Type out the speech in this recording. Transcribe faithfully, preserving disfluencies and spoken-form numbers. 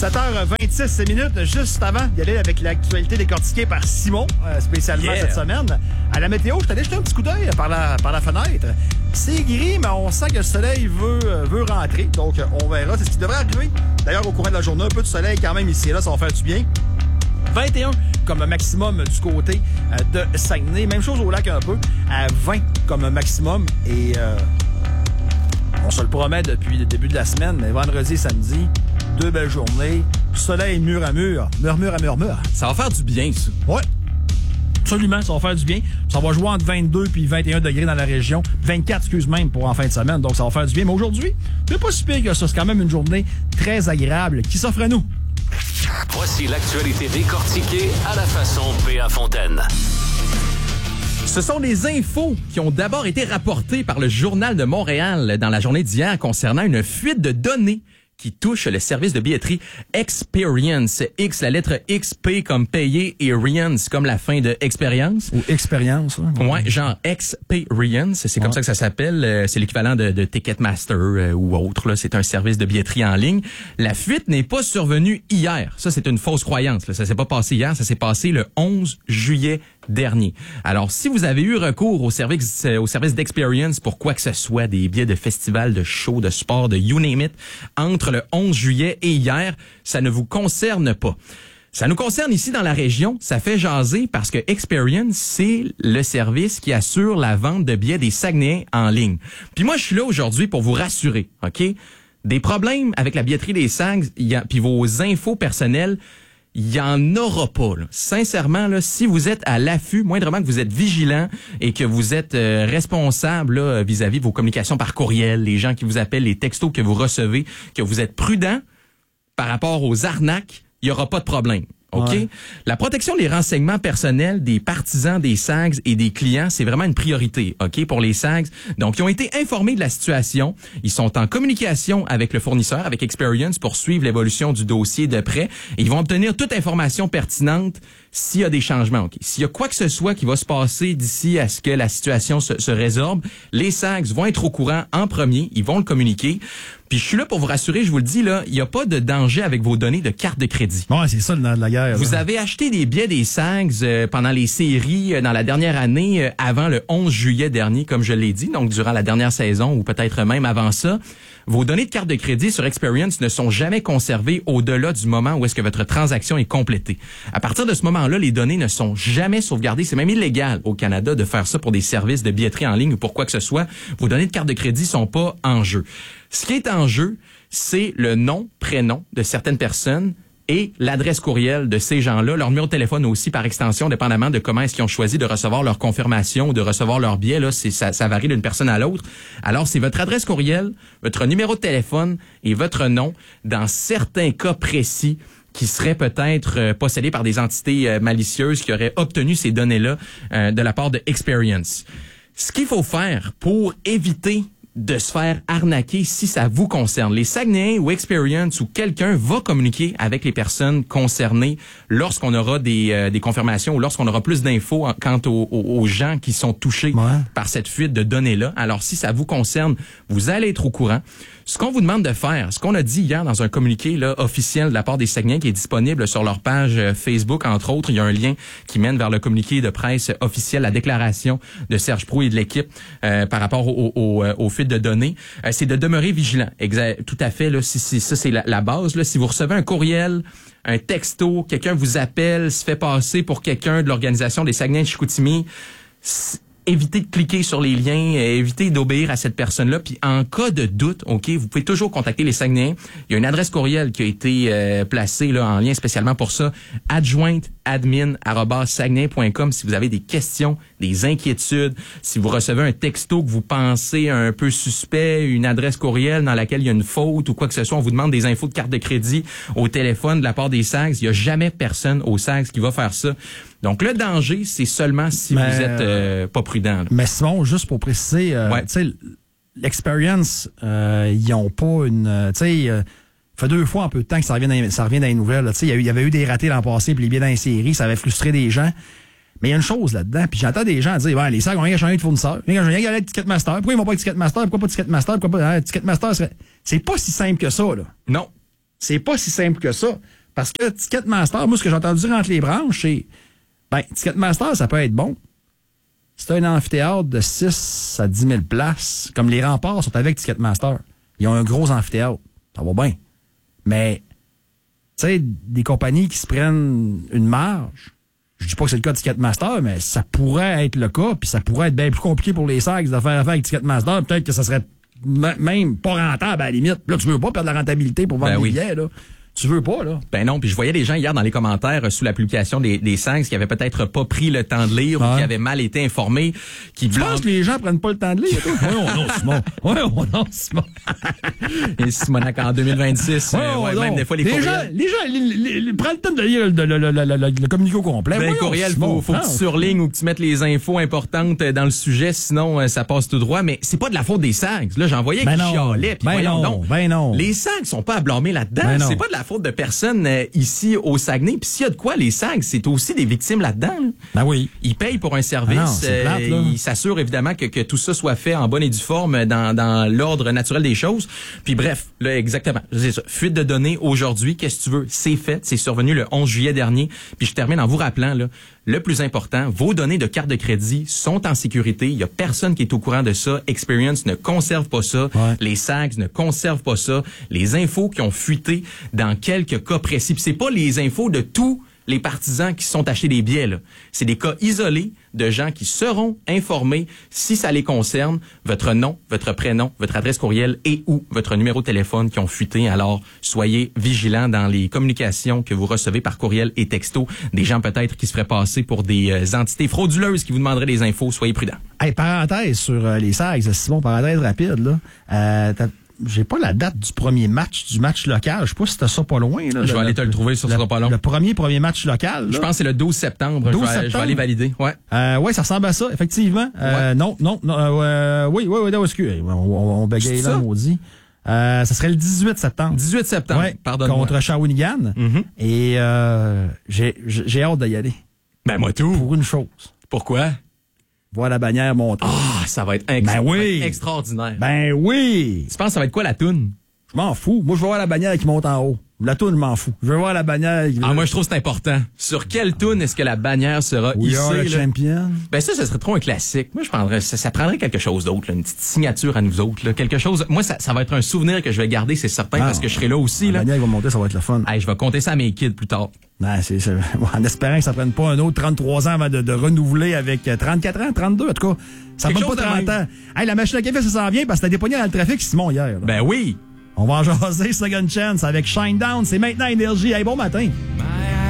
sept heures vingt-six minutes, juste avant d'y aller avec l'actualité décortiquée par Simon, euh, spécialement yeah. cette semaine. À la météo, je suis allé jeter un petit coup d'œil par la, par la fenêtre. C'est gris, mais on sent que le soleil veut, euh, veut rentrer. Donc, on verra. C'est ce qui devrait arriver. D'ailleurs, au courant de la journée, un peu de soleil quand même ici et là, ça va faire du bien. vingt et un comme maximum du côté euh, de Saguenay. Même chose au lac un peu, à vingt comme maximum. Et euh, on se le promet depuis le début de la semaine, mais vendredi et samedi, deux belles journées. Soleil mur à mur. Murmure à murmure. Ça va faire du bien, ça. Ouais. Absolument, ça va faire du bien. Ça va jouer entre vingt-deux puis vingt et un degrés dans la région. vingt-quatre, excuse même, pour en fin de semaine. Donc, ça va faire du bien. Mais aujourd'hui, c'est pas si pire que ça. C'est quand même une journée très agréable qui s'offre à nous. Voici l'actualité décortiquée à la façon P A Fontaine. Ce sont des infos qui ont d'abord été rapportées par le Journal de Montréal dans la journée d'hier concernant une fuite de données qui touche le service de billetterie Experience. X, la lettre X, P comme payer et Rience comme la fin de expérience. Ou expérience. Ouais, ouais genre Experience, c'est comme ouais. ça que ça s'appelle. C'est l'équivalent de, de Ticketmaster euh, ou autre. Là. C'est un service de billetterie en ligne. La fuite n'est pas survenue hier. Ça, c'est une fausse croyance. Là. Ça s'est pas passé hier, ça s'est passé le onze juillet dernier. Alors, si vous avez eu recours au service, euh, au service d'Experience pour quoi que ce soit, des billets de festival, de show, de sport, de you name it, entre le onze juillet et hier, ça ne vous concerne pas. Ça nous concerne ici dans la région, ça fait jaser parce que Experience, c'est le service qui assure la vente de billets des Saguenayens en ligne. Puis moi, je suis là aujourd'hui pour vous rassurer, OK? Des problèmes avec la billetterie des Sags, puis vos infos personnelles, il y en aura pas. Là. Sincèrement, là, si vous êtes à l'affût, moindrement que vous êtes vigilant et que vous êtes euh, responsable là, vis-à-vis de vos communications par courriel, les gens qui vous appellent, les textos que vous recevez, que vous êtes prudent par rapport aux arnaques, il y aura pas de problème. OK? Ouais. La protection des renseignements personnels des partisans des Sags et des clients, c'est vraiment une priorité, OK, pour les Sags. Donc, ils ont été informés de la situation. Ils sont en communication avec le fournisseur, avec Experience, pour suivre l'évolution du dossier de près. Et ils vont obtenir toute information pertinente s'il y a des changements. OK? S'il y a quoi que ce soit qui va se passer d'ici à ce que la situation se, se résorbe, les Sags vont être au courant en premier. Ils vont le communiquer. Puis je suis là pour vous rassurer, je vous le dis, là, il n'y a pas de danger avec vos données de carte de crédit. Ouais, c'est ça le nerf de la guerre. Vous là. avez acheté des billets des Sags euh, pendant les séries euh, dans la dernière année, euh, avant le onze juillet dernier, comme je l'ai dit, donc durant la dernière saison ou peut-être même avant ça. Vos données de carte de crédit sur Experience ne sont jamais conservées au-delà du moment où est-ce que votre transaction est complétée. À partir de ce moment-là, les données ne sont jamais sauvegardées. C'est même illégal au Canada de faire ça pour des services de billetterie en ligne ou pour quoi que ce soit. Vos données de carte de crédit sont pas en jeu. Ce qui est en jeu, c'est le nom, prénom de certaines personnes et l'adresse courriel de ces gens-là, leur numéro de téléphone aussi par extension, dépendamment de comment est-ce qu'ils ont choisi de recevoir leur confirmation ou de recevoir leur billet. Là, c'est, ça, ça varie d'une personne à l'autre. Alors, c'est votre adresse courriel, votre numéro de téléphone et votre nom dans certains cas précis qui seraient peut-être euh, possédés par des entités euh, malicieuses qui auraient obtenu ces données-là euh, de la part de Experience. Ce qu'il faut faire pour éviter de se faire arnaquer si ça vous concerne. Les Saguenayens ou Experience ou quelqu'un va communiquer avec les personnes concernées lorsqu'on aura des, euh, des confirmations ou lorsqu'on aura plus d'infos en, quant aux, aux, aux gens qui sont touchés ouais. par cette fuite de données-là. Alors, si ça vous concerne, vous allez être au courant. Ce qu'on vous demande de faire, ce qu'on a dit hier dans un communiqué là, officiel de la part des Saguenayens qui est disponible sur leur page Facebook, entre autres, il y a un lien qui mène vers le communiqué de presse officiel, la déclaration de Serge Proulx et de l'équipe euh, par rapport au, au, au, au fuite de données, euh, c'est de demeurer vigilant. Exa- tout à fait, là, si, si, ça c'est la, la base. Là, si vous recevez un courriel, un texto, quelqu'un vous appelle, se fait passer pour quelqu'un de l'organisation des Saguenayens de Chicoutimi, évitez de cliquer sur les liens, euh, évitez d'obéir à cette personne-là. Puis en cas de doute, ok, vous pouvez toujours contacter les Saguenayens. Il y a une adresse courriel qui a été euh, placée là en lien spécialement pour ça, adjointe admin arobase saguenay point com si vous avez des questions, des inquiétudes, si vous recevez un texto que vous pensez un peu suspect, une adresse courriel dans laquelle il y a une faute ou quoi que ce soit, on vous demande des infos de carte de crédit au téléphone de la part des Sags, il y a jamais personne aux Sags qui va faire ça. Donc, le danger, c'est seulement si mais, vous êtes euh, pas prudent. Là. Mais Simon, juste pour préciser, euh, ouais. tu sais, l'Experience, euh, ils ont pas une... Euh, tu sais, euh, ça fait deux fois en peu de temps que ça revient dans, ça revient dans les nouvelles. Tu sais, il y, y avait eu des ratés l'an passé, puis les billets dans les séries, ça avait frustré des gens. Mais il y a une chose là-dedans, puis j'entends des gens dire, ouais, les Sags ont rien changé de fournisseur. Ils ont rien de Ticketmaster. Pourquoi ils vont pas avec Ticketmaster? Pourquoi pas Ticketmaster? Pourquoi pas hein, Ticketmaster? C'est pas si simple que ça, là. Non. C'est pas si simple que ça. Parce que Ticketmaster, moi, ce que j'ai entendu dire entre les branches, c'est... Ben, Ticketmaster, ça peut être bon. C'est un amphithéâtre de six à dix mille places. Comme les remparts sont avec Ticketmaster. Ils ont un gros amphithéâtre. Ça va bien. Mais, tu sais, des compagnies qui se prennent une marge, je dis pas que c'est le cas de Ticketmaster, mais ça pourrait être le cas, puis ça pourrait être bien plus compliqué pour les Sags de faire affaire avec Ticketmaster. Peut-être que ça serait m- même pas rentable à la limite. Là, tu veux pas perdre la rentabilité pour vendre ben des oui. billets, là. Tu veux pas, là. Ben non, puis je voyais des gens hier dans les commentaires euh, sous la publication des, des Sags qui avaient peut-être pas pris le temps de lire ouais. ou qui avaient mal été informés. Qui Tu penses que les gens prennent pas le temps de lire? Oui, on non, Simon. Oui, on non, Simon. Et Simonac en deux mille vingt-six, Ouais, euh, ouais, non. même des fois les, les courriels. gens, les gens, les, les, les, prends le temps de lire le, le, le, le, le, le communiqué au complet. Ben, Voyons, courriel, Simon. faut, faut que tu Ah, surlignes ou que tu mettes les infos importantes dans le sujet, sinon euh, ça passe tout droit. Mais c'est pas de la faute des Sags. Là, j'en voyais Ben qui non. chialaient. Puis Ben voyons non, donc. ben non. Les Sags sont pas à blâmer là-dedans. Ben non. C'est pas de la faute de personne euh, ici au Saguenay. Puis s'il y a de quoi, les Sags, c'est aussi des victimes là-dedans. Là. Ben oui. Ils payent pour un service. Ah non, c'est plate, là. Ils s'assurent évidemment que, que tout ça soit fait en bonne et due forme dans, dans l'ordre naturel des choses. Puis bref, là, exactement. C'est ça. Fuite de données aujourd'hui, qu'est-ce que tu veux? C'est fait. C'est survenu le onze juillet dernier. Puis je termine en vous rappelant, là, le plus important, vos données de carte de crédit sont en sécurité. Il y a personne qui est au courant de ça. Experience ne conserve pas ça. Ouais. Les Sags ne conservent pas ça. Les infos qui ont fuité dans quelques cas précis. Puis c'est pas les infos de tous les partisans qui se sont achetés des billets, là. C'est des cas isolés de gens qui seront informés si ça les concerne, votre nom, votre prénom, votre adresse courriel et ou votre numéro de téléphone qui ont fuité. Alors, soyez vigilants dans les communications que vous recevez par courriel et texto. Des gens peut-être qui se feraient passer pour des euh, entités frauduleuses qui vous demanderaient des infos. Soyez prudents. Hey, parenthèse sur euh, les Sags, Simon, parenthèse rapide, là. Euh, t'as- J'ai pas la date du premier match, du match local. Je sais pas si t'as ça pas loin, là. Je vais le, aller te le trouver, ça le, sera pas long. Le premier, premier match local, là. Je pense que c'est le douze septembre. douze je, vais, je vais septembre. aller valider. Ouais. Euh, ouais, ça ressemble à ça, effectivement. Euh, Ouais. Non, non, non, euh, oui, oui, oui, non, excuse. On, on, on bégaye C'est là, ça? maudit. Euh, ça serait le dix-huit septembre. dix-huit septembre. Ouais, Pardonne-moi. contre Shawinigan. Mhm. Et euh, j'ai j'ai hâte d'y aller. Ben moi tout. Pour une chose. Pourquoi? Voir la bannière monter. Ah, ça va être ex- Ben oui. ça va être extraordinaire. Ben oui! Tu penses que ça va être quoi la toune? Je m'en fous. Moi, je veux voir la bannière qui monte en haut. La toune, je m'en fous. Je veux voir la bannière qui... Ah, moi, je trouve que c'est important. Sur quelle toune est-ce que la bannière sera We are the hissée? là? champion. Ben ça, ça serait trop un classique. Moi, je prendrais, ça, ça prendrait quelque chose d'autre, là, une petite signature à nous autres, là, quelque chose. Moi, ça, ça va être un souvenir que je vais garder, c'est certain, Ah, parce que je serai là aussi. La Là. bannière qui va monter, ça va être le fun. Hey, je vais compter ça à mes kids plus tard. Ben, c'est, c'est- en espérant que ça prenne pas un autre trente-trois ans avant de, de renouveler avec euh, trente-quatre ans, trente-deux, en tout cas. Ça Quelque prend pas chose de trente même. ans. Hey, la machine à café, ça s'en vient parce que t'as dépogné dans le trafic, Simon, hier. là. Ben oui. On va en jaser Second Chance avec Shinedown. C'est maintenant Énergie. Hey, bon matin. Bye.